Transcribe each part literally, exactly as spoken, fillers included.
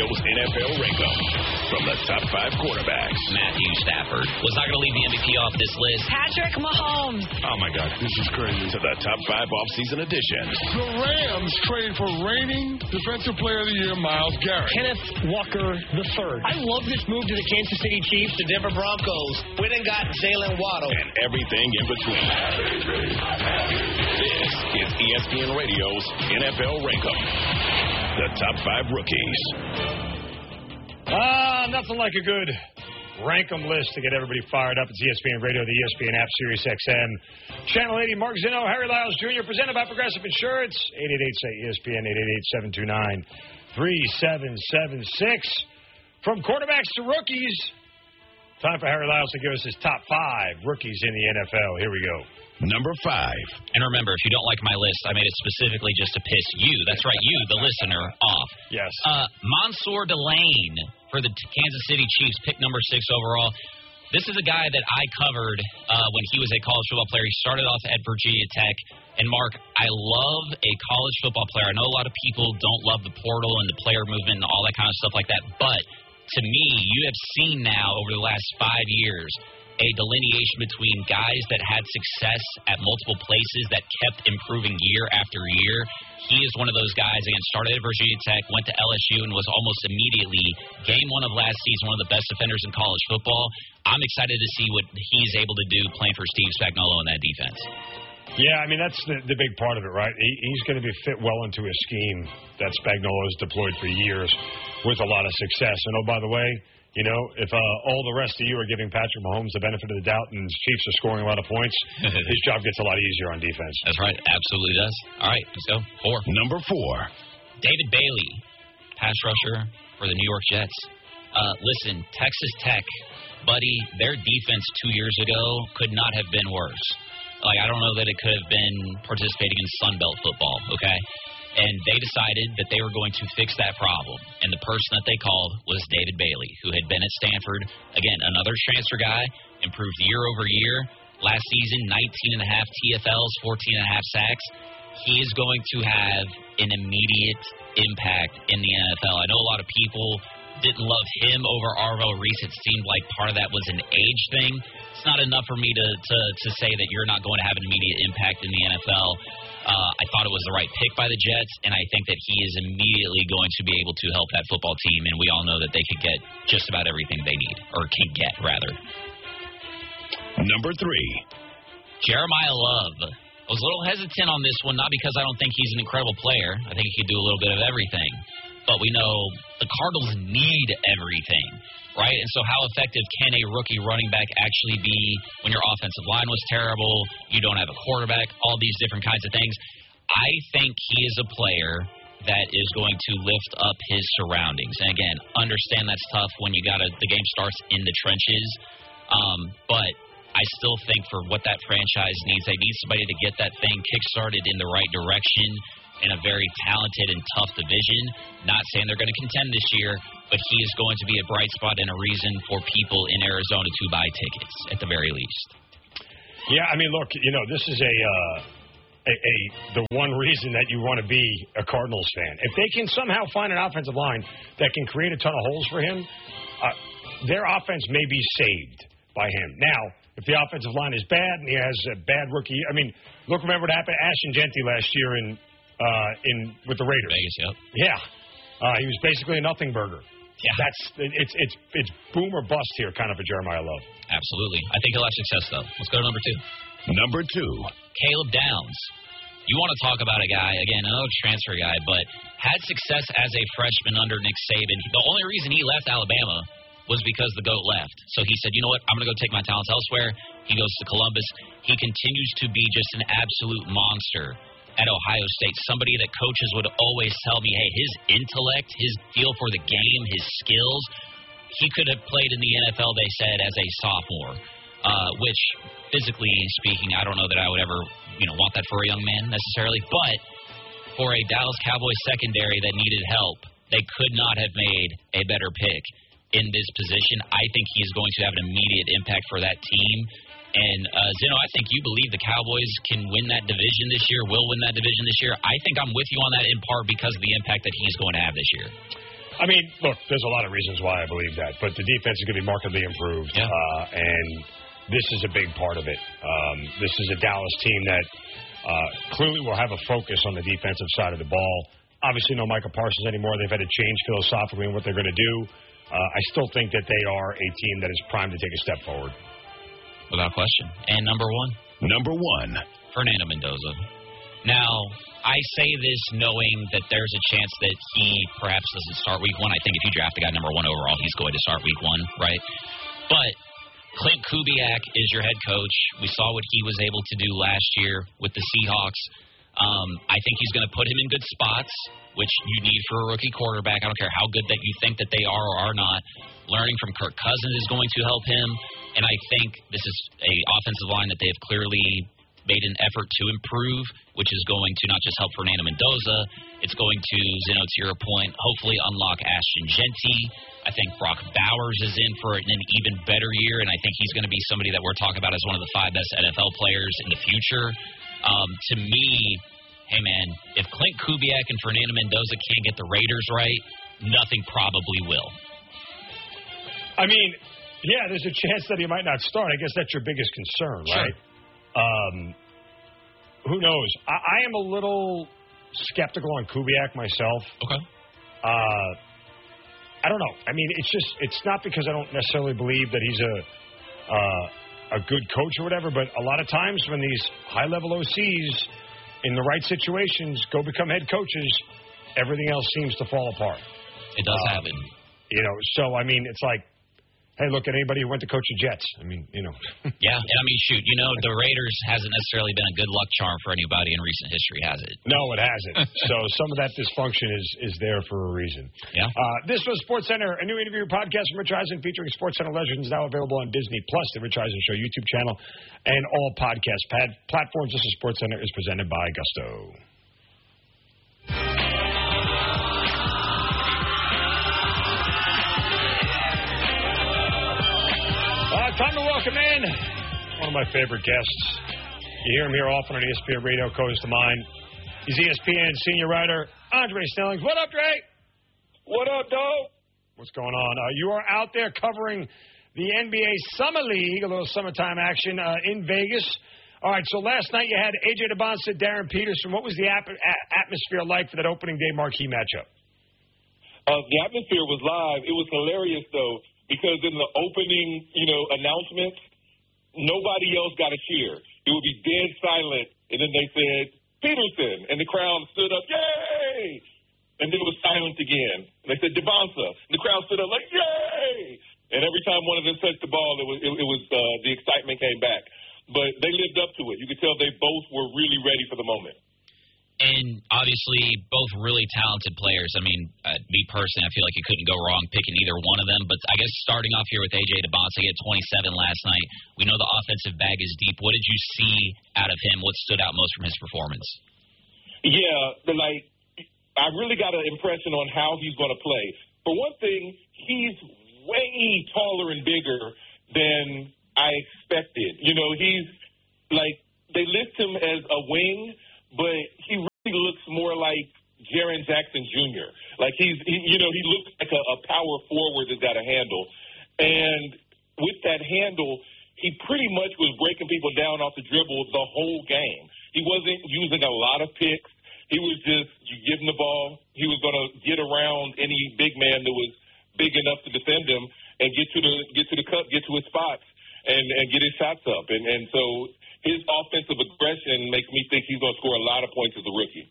Radio's N F L Rankum. From the top five quarterbacks. Matthew Stafford was not going to leave the M V P off this list. Patrick Mahomes. Oh, my God. This is crazy. To the top five offseason edition. The Rams trade for reigning Defensive Player of the Year, Myles Garrett. Kenneth Walker the third. I love this move to the Kansas City Chiefs, the Denver Broncos. Went and got Jalen Waddle. And everything in between. This is E S P N Radio's N F L Rankum. The top five rookies. Ah, nothing like a good Rankum list to get everybody fired up. It's E S P N Radio, the E S P N app, Sirius X M. Channel eighty, Mark Zinno, Harry Lyles Junior, presented by Progressive Insurance. eight eight eight, say E S P N, eight eight eight, seven two nine, three seven seven six. From quarterbacks to rookies, time for Harry Lyles to give us his top five rookies in the N F L. Here we go. Number five. And remember, if you don't like my list, I made it specifically just to piss you, that's right, you, the listener, off. Yes. Uh, Mansour Delane for the Kansas City Chiefs, pick number six overall. This is a guy that I covered uh, when he was a college football player. He started off at Virginia Tech. And, Mark, I love a college football player. I know a lot of people don't love the portal and the player movement and all that kind of stuff like that. But, to me, you have seen now over the last five years a delineation between guys that had success at multiple places that kept improving year after year. He is one of those guys, again, started at Virginia Tech, went to L S U, and was almost immediately, game one of last season, one of the best defenders in college football. I'm excited to see what he's able to do playing for Steve Spagnuolo in that defense. Yeah, I mean, that's the, the big part of it, right? He, he's going to be fit well into a scheme that Spagnuolo's deployed for years with a lot of success. And, oh, by the way, you know, if uh, all the rest of you are giving Patrick Mahomes the benefit of the doubt and the Chiefs are scoring a lot of points, his job gets a lot easier on defense. That's right. Absolutely does. All right, let's go. Four. Number four. David Bailey, pass rusher for the New York Jets. Uh, listen, Texas Tech, buddy, their defense two years ago could not have been worse. Like, I don't know that it could have been participating in Sun Belt football, okay? And they decided that they were going to fix that problem. And the person that they called was David Bailey, who had been at Stanford. Again, another transfer guy, improved year over year. Last season, nineteen and a half T F Ls, fourteen and a half sacks. He is going to have an immediate impact in the N F L. I know a lot of people didn't love him over Arvell Reese. It seemed like part of that was an age thing. It's not enough for me to, to, to say that you're not going to have an immediate impact in the N F L. Uh, I thought it was the right pick by the Jets, and I think that he is immediately going to be able to help that football team, and we all know that they could get just about everything they need, or can get, rather. Number three. Jeremiah Love. I was a little hesitant on this one, not because I don't think he's an incredible player. I think he could do a little bit of everything. But we know the Cardinals need everything, right? And so how effective can a rookie running back actually be when your offensive line was terrible, you don't have a quarterback, all these different kinds of things? I think he is a player that is going to lift up his surroundings. And, again, understand that's tough when you got the game starts in the trenches. Um, but I still think for what that franchise needs, they need somebody to get that thing kick-started in the right direction in a very talented and tough division. Not saying they're going to contend this year, but he is going to be a bright spot and a reason for people in Arizona to buy tickets, at the very least. Yeah, I mean, look, you know, this is a, uh, a, a the one reason that you want to be a Cardinals fan. If they can somehow find an offensive line that can create a ton of holes for him, uh, their offense may be saved by him. Now, if the offensive line is bad and he has a bad rookie, I mean, look, remember what happened to Ashton Genty last year in uh, in with the Raiders. Vegas, yep. Yeah, uh, he was basically a nothing burger. Yeah, that's it's it's it's boom or bust here, kind of for Jeremiah Love. Absolutely, I think he'll have success though. Let's go to number two. Number two, Caleb Downs. You want to talk about a guy, again, another transfer guy, but had success as a freshman under Nick Saban. The only reason he left Alabama was because the GOAT left. So he said, you know what, I'm going to go take my talents elsewhere. He goes to Columbus. He continues to be just an absolute monster at Ohio State, somebody that coaches would always tell me, hey, his intellect, his feel for the game, his skills, he could have played in the N F L, they said, as a sophomore, uh, which, physically speaking, I don't know that I would ever, you know, want that for a young man necessarily, but for a Dallas Cowboys secondary that needed help, they could not have made a better pick in this position. I think he is going to have an immediate impact for that team. And, uh, Zeno, I think you believe the Cowboys can win that division this year, will win that division this year. I think I'm with you on that in part because of the impact that he's going to have this year. I mean, look, there's a lot of reasons why I believe that, but the defense is going to be markedly improved, yeah. uh, and this is a big part of it. Um, this is a Dallas team that uh, clearly will have a focus on the defensive side of the ball. Obviously, no Micah Parsons anymore. They've had to change philosophically in what they're going to do. Uh, I still think that they are a team that is primed to take a step forward. Without question. And number one? Number one. Fernando Mendoza. Now, I say this knowing that there's a chance that he perhaps doesn't start week one. I think if you draft a guy number one overall, he's going to start week one, right? But Clint Kubiak is your head coach. We saw what he was able to do last year with the Seahawks. Um, I think he's going to put him in good spots, which you need for a rookie quarterback. I don't care how good that you think that they are or are not. Learning from Kirk Cousins is going to help him. And I think this is a offensive line that they have clearly made an effort to improve, which is going to not just help Fernando Mendoza, it's going to, Zeno, to your point, hopefully unlock Ashton Genty. I think Brock Bowers is in for an even better year, and I think he's going to be somebody that we're talking about as one of the five best N F L players in the future. Um, to me, hey, man, if Clint Kubiak and Fernando Mendoza can't get the Raiders right, nothing probably will. I mean, yeah, there's a chance that he might not start. I guess that's your biggest concern, Sure. right? Um, who knows? I, I am a little skeptical on Kubiak myself. Okay. Uh, I don't know. I mean, it's just, it's not because I don't necessarily believe that he's a uh, a good coach or whatever, but a lot of times when these high-level O Cs in the right situations go become head coaches, everything else seems to fall apart. It does um, happen. You know, so, I mean, it's like, hey, look at anybody who went to coach the Jets. I mean, you know. Yeah, and I mean, shoot, you know, the Raiders hasn't necessarily been a good luck charm for anybody in recent history, has it? No, it hasn't. So some of that dysfunction is is there for a reason. Yeah. Uh, this was SportsCenter, a new interview podcast from Rich Eisen featuring SportsCenter legends, now available on Disney Plus, the Rich Eisen Show YouTube channel, and all podcast pad platforms. This is SportsCenter is presented by Gusto. Uh, time to welcome in one of my favorite guests. You hear him here often on E S P N Radio, co-host of mine. He's E S P N senior writer, Andre Snellings. What up, Dre? What up, dog? What's going on? Uh, you are out there covering the N B A Summer League, a little summertime action uh, in Vegas. All right, so last night you had A J DeBonsa, Darren Peterson. What was the ap- a- atmosphere like for that opening day marquee matchup? Uh, the atmosphere was live. It was hilarious, though, because in the opening, you know, announcements, nobody else got a cheer. It would be dead silent, and then they said, Peterson, and the crowd stood up, yay! And then it was silent again. And they said, DeBonsa, and the crowd stood up like, yay! And every time one of them touched the ball, it was, it, it was uh, the excitement came back. But they lived up to it. You could tell they both were really ready for the moment. And obviously, both really talented players. I mean, uh, me personally, I feel like you couldn't go wrong picking either one of them. But I guess starting off here with A J DeBonsa, he had twenty-seven last night. We know the offensive bag is deep. What did you see out of him? What stood out most from his performance? Yeah, the, like, I really got an impression on how he's going to play. For one thing, he's way taller and bigger than I expected. You know, he's, like, they list him as a wing, but he really looks more like Jaren Jackson Junior Like he's, he, you know, he looks like a, a power forward that's got a handle. And with that handle, he pretty much was breaking people down off the dribble the whole game. He wasn't using a lot of picks. He was just, you give him the ball, he was going to get around any big man that was big enough to defend him and get to the get to the cup, get to his spots, and, and get his shots up. And, and so his offensive aggression makes me think he's going to score a lot of points as a rookie.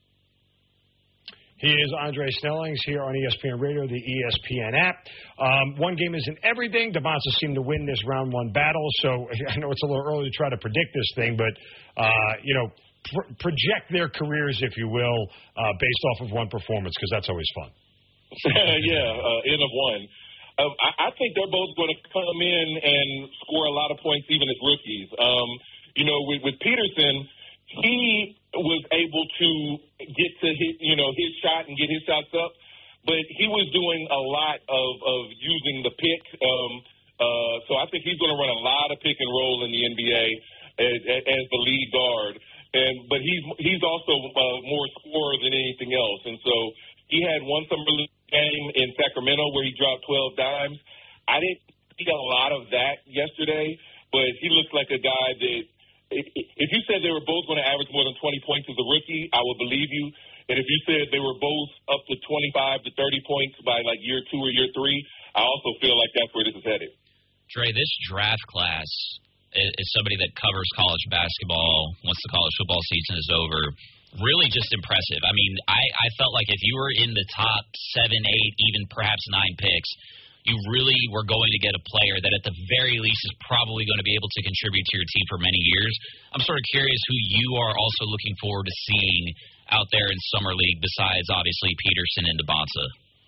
He is Andre Snellings here on E S P N Radio, the E S P N app. Um, one game isn't everything. DeBonsa seemed to win this round one battle, so I know it's a little early to try to predict this thing, but, uh, you know, pr- project their careers, if you will, uh, based off of one performance, because that's always fun. yeah, uh, N of one. Uh, I, I think they're both going to come in and score a lot of points even as rookies. Um, you know, with, with Peterson, he was able to get to his, you know, his shot and get his shots up, but he was doing a lot of, of using the pick. Um, uh, so I think he's going to run a lot of pick and roll in the N B A as, as the lead guard. And but he's he's also uh, more scorer than anything else. And so he had one summer league game in Sacramento where he dropped twelve dimes. I didn't see a lot of that yesterday, but he looks like a guy that if you said they were both going to average more than twenty points as a rookie, I would believe you. And if you said they were both up to twenty-five to thirty points by like year two or year three, I also feel like that's where this is headed. Dre, this draft class is somebody that covers college basketball once the college football season is over. Really just impressive. I mean, I, I felt like if you were in the top seven, eight, even perhaps nine picks, you really were going to get a player that at the very least is probably going to be able to contribute to your team for many years. I'm sort of curious who you are also looking forward to seeing out there in Summer League besides, obviously, Peterson and DeBonta.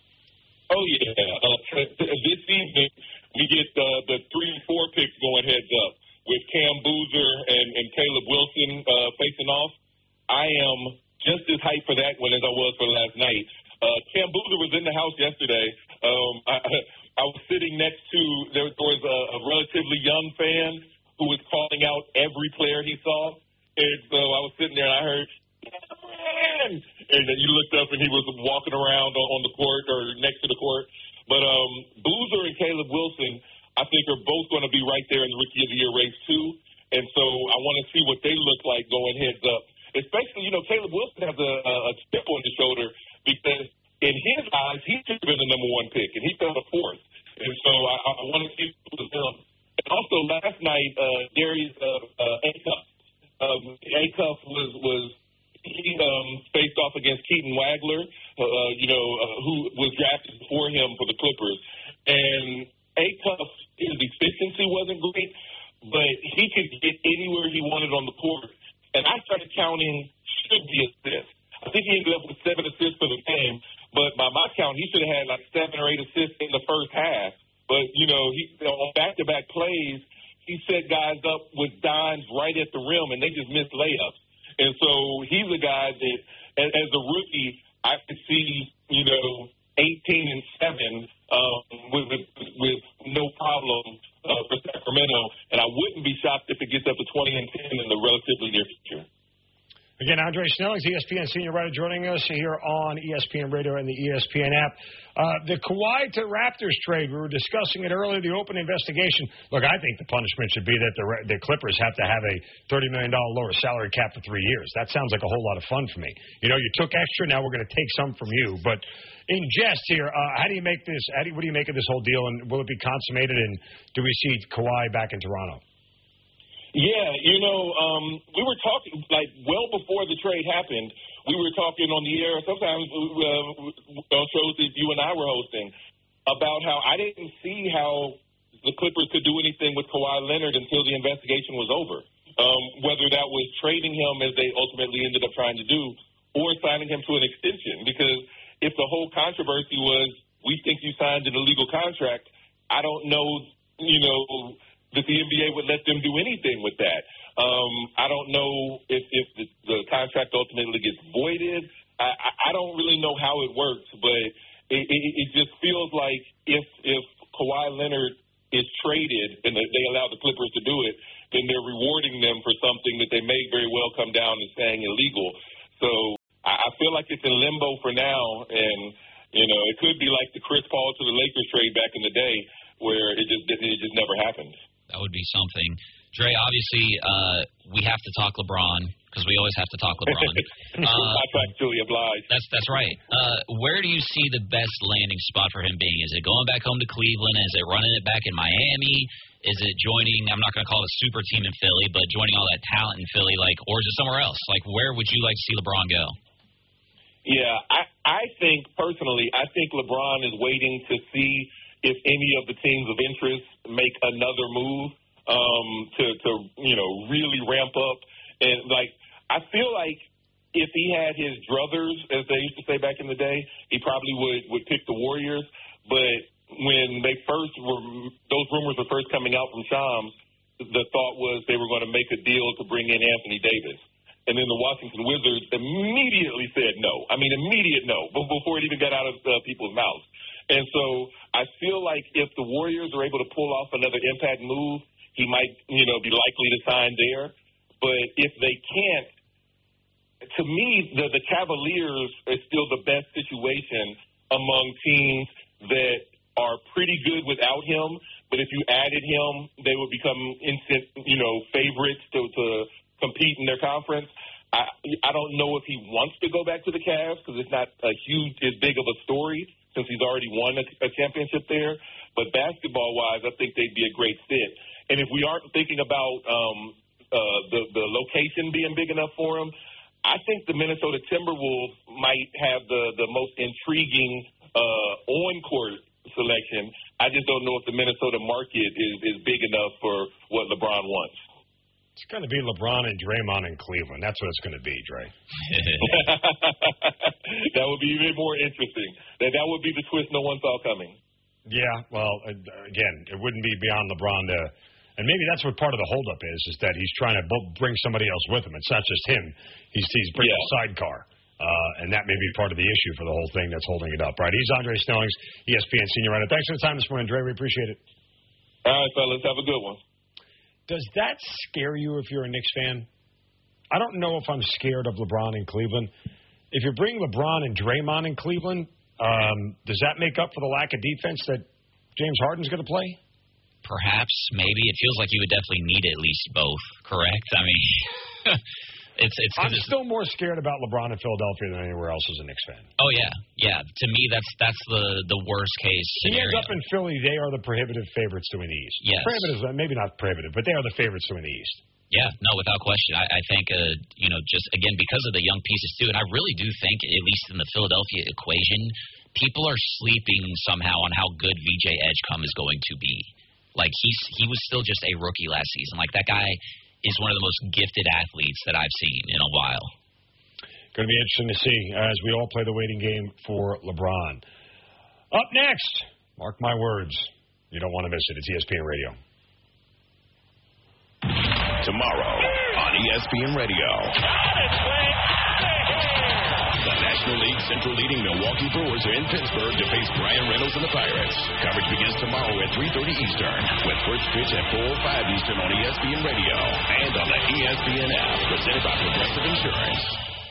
Oh, yeah. Uh, this season, we get uh, the three and four picks going heads up with Cam Boozer and, and Caleb Wilson uh, facing off. I am just as hyped for that one as I was for last night. Uh, Cam Boozer was in the house yesterday. Um, I, I was sitting next to, there was a, a relatively young fan who was calling out every player he saw. And so I was sitting there and I heard, man! And then you looked up and he was walking around on, on the court or next to the court. But um, Boozer and Caleb Wilson, I think, are both going to be right there in the Rookie of the Year race, too. And so I want to see what they look like going heads up. Especially, you know, Caleb Wilson has a, a chip on his shoulder because in his eyes, he should have been the number one pick, and he fell to fourth. And so I, I want to see what was done. And also last night, uh, Darius uh, uh, Acuff, um, Acuff was was he um, faced off against Keaton Wagler, uh, you know, uh, who was drafted before him for the Clippers. And Acuff, his efficiency wasn't great, but he could get anywhere he wanted on the court. And I started counting should be assists. I think he ended up with seven assists for the game, but by my count, he should have had like seven or eight assists in the first half. But, you know, he on back-to-back plays, he set guys up with dimes right at the rim, and they just missed layups. And so he's a guy that, as, as a rookie, I could see, you know, eighteen and seven um, with, with, with no problem uh, for Sacramento. And I wouldn't be shocked if it gets up to twenty and ten in the relatively near future. Again, Andre Snellings, E S P N senior writer, joining us here on E S P N Radio and the E S P N app. Uh, the Kawhi to Raptors trade, we were discussing it earlier, the open investigation. Look, I think the punishment should be that the, the Clippers have to have a thirty million dollars lower salary cap for three years. That sounds like a whole lot of fun for me. You know, you took extra, now we're going to take some from you. But in jest here, uh, how do you make this, how do you, what do you make of this whole deal, and will it be consummated, and do we see Kawhi back in Toronto? Yeah, you know, um, we were talking, like, well before the trade happened, we were talking on the air, sometimes uh, on shows that you and I were hosting, about how I didn't see how the Clippers could do anything with Kawhi Leonard until the investigation was over, um, whether that was trading him, as they ultimately ended up trying to do, or signing him to an extension. Because if the whole controversy was, we think you signed an illegal contract, I don't know, you know, that the N B A would let them do anything with that. Um, I don't know if, if the, the contract ultimately gets voided. I, I don't really know how it works, but it, it, it just feels like if if Kawhi Leonard is traded and they allow the Clippers to do it, then they're rewarding them for something that they may very well come down and saying illegal. So I, I feel like it's in limbo for now, and you know it could be like the Chris Paul to the Lakers trade back in the day, where it just it just never happened. That would be something. Dre, obviously, uh, we have to talk LeBron because we always have to talk LeBron. uh, I'm actually obliged. That's that's right. Uh, where do you see the best landing spot for him being? Is it going back home to Cleveland? Is it running it back in Miami? Is it joining, I'm not going to call it a super team in Philly, but joining all that talent in Philly, like, or is it somewhere else? Like, where would you like to see LeBron go? Yeah, I, I think, personally, I think LeBron is waiting to see if any of the teams of interest make another move um, to, to, you know, really ramp up. And, like, I feel like if he had his druthers, as they used to say back in the day, he probably would, would pick the Warriors. But when they first were, those rumors were first coming out from Shams, the thought was they were going to make a deal to bring in Anthony Davis. And then the Washington Wizards immediately said no. I mean, immediate no, before it even got out of uh, people's mouths. And so I feel like if the Warriors are able to pull off another impact move, he might, you know, be likely to sign there. But if they can't, to me, the, the Cavaliers is still the best situation among teams that are pretty good without him. But if you added him, they would become instant, you know, favorites to, to compete in their conference. I I don't know if he wants to go back to the Cavs because it's not a huge, as big of a story since he's already won a, a championship there. But basketball-wise, I think they'd be a great fit. And if we aren't thinking about um, uh, the, the location being big enough for him, I think the Minnesota Timberwolves might have the, the most intriguing uh, on-court selection. I just don't know if the Minnesota market is, is big enough for what LeBron wants. It's going to be LeBron and Draymond in Cleveland. That's what it's going to be, Dre. That would be even more interesting. That that would be the twist no one saw coming. Yeah, well, again, it wouldn't be beyond LeBron to, and maybe that's what part of the holdup is, is that he's trying to bring somebody else with him. It's not just him. He's he's bringing yeah. a sidecar, uh, and that may be part of the issue for the whole thing that's holding it up. Right? He's Andre Snellings, E S P N senior writer. Thanks for the time this morning, Dre. We appreciate it. All right, fellas, have a good one. Does that scare you if you're a Knicks fan? I don't know if I'm scared of LeBron in Cleveland. If you bring LeBron and Draymond in Cleveland, um, does that make up for the lack of defense that James Harden's going to play? Perhaps, maybe. It feels like you would definitely need at least both, correct? I mean, it's it's. I'm it's, still more scared about LeBron in Philadelphia than anywhere else as a Knicks fan. Oh, yeah. Yeah. To me, that's that's the, the worst case scenario. He ends up in Philly. They are the prohibitive favorites to win the East. Yes. Prohibitive, maybe not prohibitive, but they are the favorites to win the East. Yeah, no, without question. I, I think, uh, you know, just, again, because of the young pieces, too, and I really do think, at least in the Philadelphia equation, people are sleeping somehow on how good V J Edgecombe is going to be. Like, he's he was still just a rookie last season. Like, that guy is one of the most gifted athletes that I've seen in a while. Going to be interesting to see as we all play the waiting game for LeBron. Up next, mark my words, you don't want to miss it. It's E S P N Radio. Tomorrow on E S P N Radio. The National League Central leading Milwaukee Brewers are in Pittsburgh to face Brian Reynolds and the Pirates. Coverage begins tomorrow at three thirty Eastern with first pitch at four oh five Eastern on E S P N Radio and on the E S P N app presented by Progressive Insurance.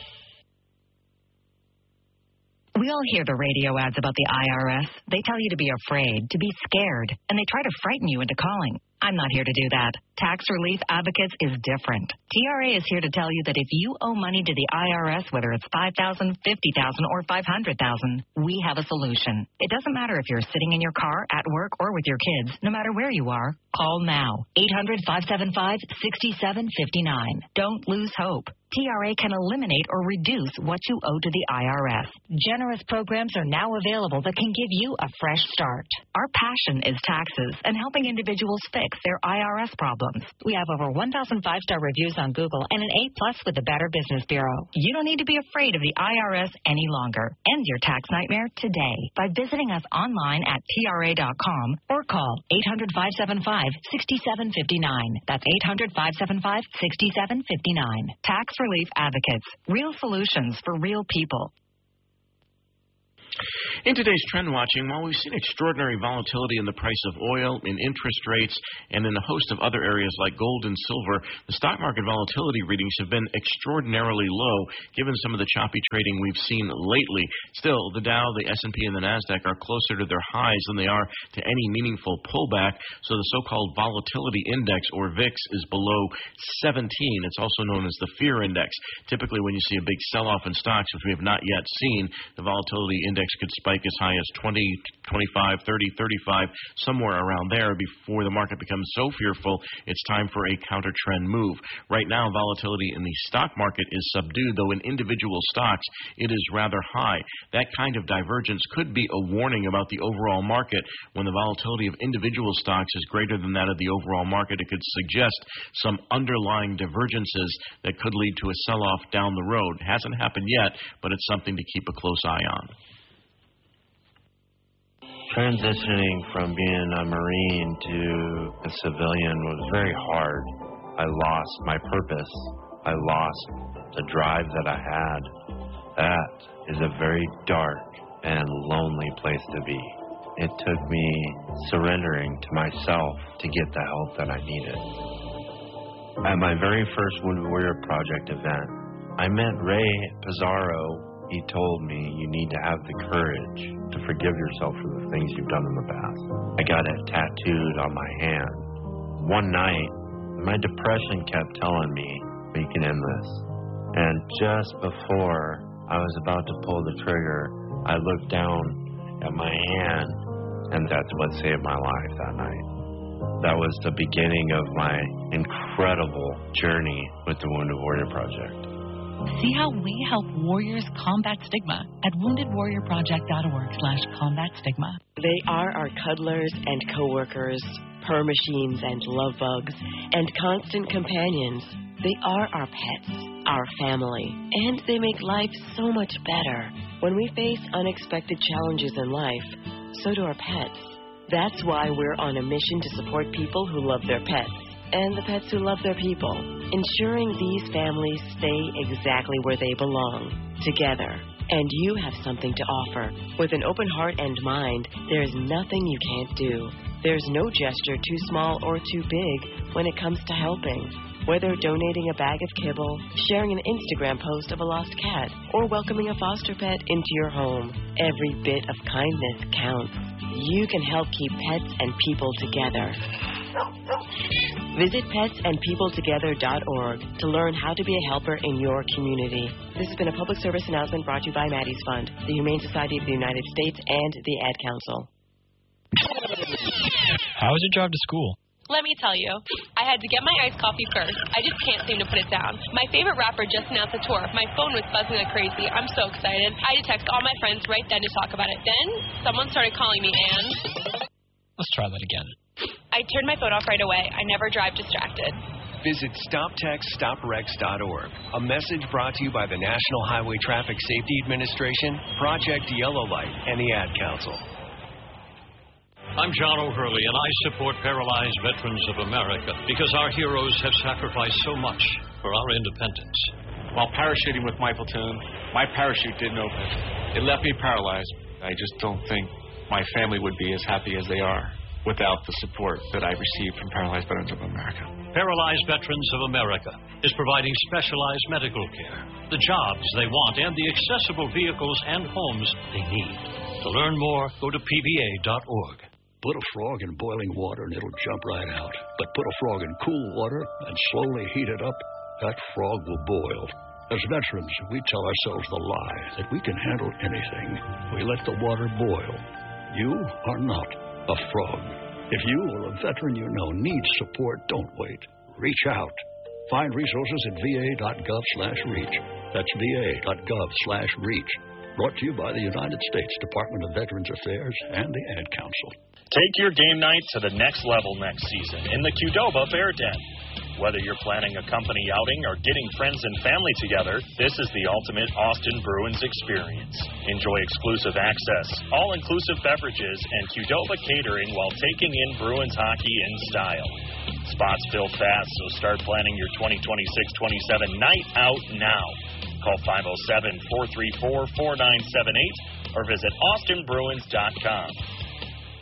We all hear the radio ads about the I R S. They tell you to be afraid, to be scared, and they try to frighten you into calling. I'm not here to do that. Tax Relief Advocates is different. T R A is here to tell you that if you owe money to the I R S, whether it's five thousand dollars, fifty thousand dollars, or five hundred thousand dollars, we have a solution. It doesn't matter if you're sitting in your car, at work, or with your kids. No matter where you are, call now. eight hundred, five seven five, six seven five nine. Don't lose hope. T R A can eliminate or reduce what you owe to the I R S. Generous programs are now available that can give you a fresh start. Our passion is taxes and helping individuals fix their I R S problems. We have over one thousand five-star reviews on Google and an A-plus with the Better Business Bureau. You don't need to be afraid of the I R S any longer. End your tax nightmare today by visiting us online at T R A dot com or call eight hundred, five seven five, six seven five nine. That's eight hundred, five seven five, six seven five nine. Tax Relief Advocates. Real solutions for real people. In today's trend watching, while we've seen extraordinary volatility in the price of oil, in interest rates, and in a host of other areas like gold and silver, the stock market volatility readings have been extraordinarily low, given some of the choppy trading we've seen lately. Still, the Dow, the S and P, and the NASDAQ are closer to their highs than they are to any meaningful pullback, so the so-called volatility index, or V I X, is below seventeen. It's also known as the fear index. Typically, when you see a big sell-off in stocks, which we have not yet seen, the volatility index could spike as high as twenty, twenty-five, thirty, thirty-five, somewhere around there before the market becomes so fearful it's time for a counter-trend move. Right now, volatility in the stock market is subdued, though in individual stocks it is rather high. That kind of divergence could be a warning about the overall market. When the volatility of individual stocks is greater than that of the overall market, it could suggest some underlying divergences that could lead to a sell-off down the road. It hasn't happened yet, but it's something to keep a close eye on. Transitioning from being a Marine to a civilian was very hard. I lost my purpose. I lost the drive that I had. That is a very dark and lonely place to be. It took me surrendering to myself to get the help that I needed. At my very first Wounded Warrior Project event, I met Ray Pizarro. He told me, you need to have the courage to forgive yourself for the things you've done in the past. I got it tattooed on my hand. One night, my depression kept telling me, we can end this. And just before I was about to pull the trigger, I looked down at my hand, and that's what saved my life that night. That was the beginning of my incredible journey with the Wounded Warrior Project. See how we help warriors combat stigma at wounded warrior project dot org slash combat stigma. They are our cuddlers and coworkers, purr machines and love bugs, and constant companions. They are our pets, our family, and they make life so much better. When we face unexpected challenges in life, so do our pets. That's why we're on a mission to support people who love their pets and the pets who love their people, ensuring these families stay exactly where they belong, together. And you have something to offer. With an open heart and mind, there is nothing you can't do. There's no gesture too small or too big when it comes to helping. Whether donating a bag of kibble, sharing an Instagram post of a lost cat, or welcoming a foster pet into your home, every bit of kindness counts. You can help keep pets and people together. Visit pets and people together dot org to learn how to be a helper in your community. This has been a public service announcement brought to you by Maddie's Fund, the Humane Society of the United States, and the Ad Council. How was your drive to school? Let me tell you, I had to get my iced coffee first. I just can't seem to put it down. My favorite rapper just announced a tour. My phone was buzzing like crazy. I'm so excited. I had to text all my friends right then to talk about it. Then, someone started calling me, and... Let's try that again. I turned my phone off right away. I never drive distracted. Visit stop text stop wrecks dot org. A message brought to you by the National Highway Traffic Safety Administration, Project Yellow Light, and the Ad Council. I'm John O'Hurley, and I support Paralyzed Veterans of America because our heroes have sacrificed so much for our independence. While parachuting with my platoon, my parachute didn't open. It left me paralyzed. I just don't think my family would be as happy as they are without the support that I received from Paralyzed Veterans of America. Paralyzed Veterans of America is providing specialized medical care, the jobs they want, and the accessible vehicles and homes they need. To learn more, go to P V A dot org. Put a frog in boiling water and it'll jump right out. But put a frog in cool water and slowly heat it up, that frog will boil. As veterans, we tell ourselves the lie that we can handle anything. We let the water boil. You are not a frog. If you or a veteran you know needs support, don't wait. Reach out. Find resources at V A dot gov slash reach. That's V A dot gov slash reach. Brought to you by the United States Department of Veterans Affairs and the Ad Council. Take your game night to the next level next season in the Qdoba Bear Den. Whether you're planning a company outing or getting friends and family together, this is the ultimate Austin Bruins experience. Enjoy exclusive access, all-inclusive beverages, and Qdoba catering while taking in Bruins hockey in style. Spots fill fast, so start planning your twenty twenty-six twenty-seven night out now. Call five oh seven, four three four, four nine seven eight or visit austin bruins dot com.